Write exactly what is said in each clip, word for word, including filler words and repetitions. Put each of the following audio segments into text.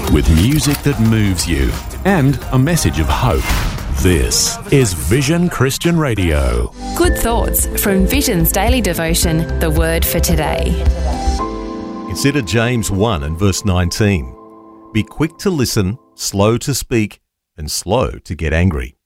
with music that moves you and a message of hope. This is Vision Christian Radio. Good thoughts from Vision's daily devotion, The Word for Today. Consider James one and verse nineteen. Be quick to listen, slow to speak, and slow to get angry.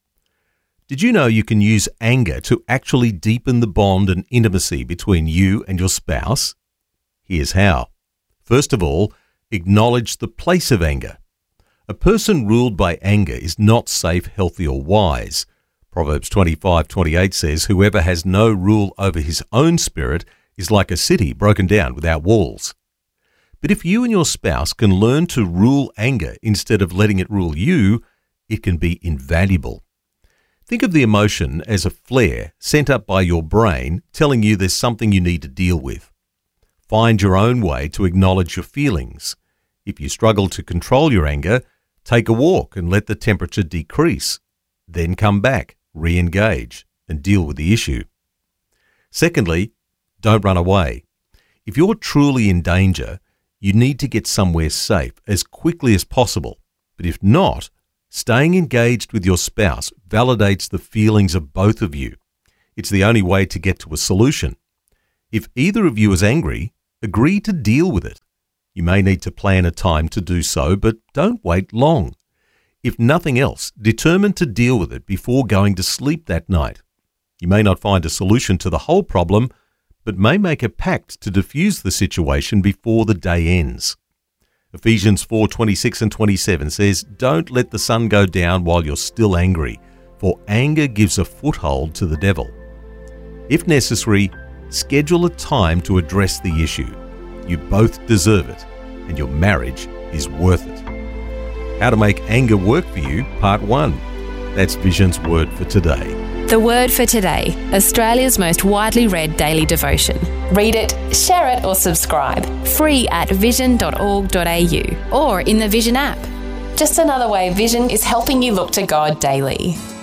Did you know you can use anger to actually deepen the bond and intimacy between you and your spouse? Here's how. First of all, acknowledge the place of anger. A person ruled by anger is not safe, healthy, or wise. Proverbs twenty-five twenty-eight says, "Whoever has no rule over his own spirit is like a city broken down without walls." But if you and your spouse can learn to rule anger instead of letting it rule you, it can be invaluable. Think of the emotion as a flare sent up by your brain telling you there's something you need to deal with. Find your own way to acknowledge your feelings. If you struggle to control your anger, take a walk and let the temperature decrease. Then come back, re-engage, and deal with the issue. Secondly, don't run away. If you're truly in danger, you need to get somewhere safe as quickly as possible. But if not, staying engaged with your spouse validates the feelings of both of you. It's the only way to get to a solution. If either of you is angry, agree to deal with it. You may need to plan a time to do so, but don't wait long. If nothing else, determine to deal with it before going to sleep that night. You may not find a solution to the whole problem, but may make a pact to diffuse the situation before the day ends. Ephesians four twenty-six and twenty-seven says, "Don't let the sun go down while you're still angry, for anger gives a foothold to the devil." If necessary, schedule a time to address the issue. You both deserve it, and your marriage is worth it. How to make anger work for you, part one. That's Vision's Word for Today. The Word for Today, Australia's most widely read daily devotion. Read it, share it or subscribe. Free at vision dot org dot a u or in the Vision app. Just another way Vision is helping you look to God daily.